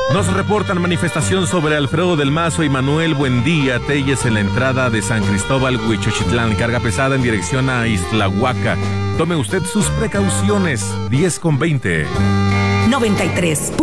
Nos reportan manifestación sobre Alfredo del Mazo y Manuel Buendía Telles en la entrada de San Cristóbal, Huichochitlán. Carga pesada en dirección a Ixtlahuaca. Tome usted sus precauciones. 10:20. 93.